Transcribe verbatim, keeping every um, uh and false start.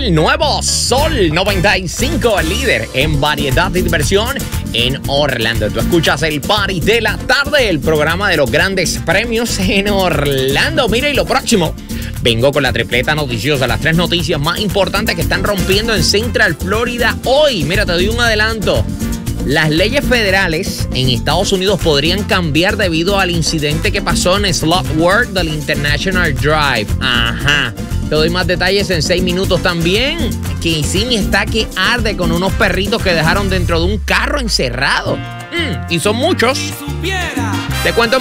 El nuevo Sol noventa y cinco, el líder en variedad de diversión en Orlando. Tú escuchas el Party de la Tarde, el programa de los grandes premios en Orlando. Mira, y lo próximo, vengo con la tripleta noticiosa, las tres noticias más importantes que están rompiendo en Central Florida hoy. Mira, te doy un adelanto. Las leyes federales en Estados Unidos podrían cambiar debido al incidente que pasó en Slot World del International Drive. Ajá. Te doy más detalles en seis minutos también. Kissimmee está que arde con unos perritos que dejaron dentro de un carro encerrado. Mm, y son muchos. Te cuento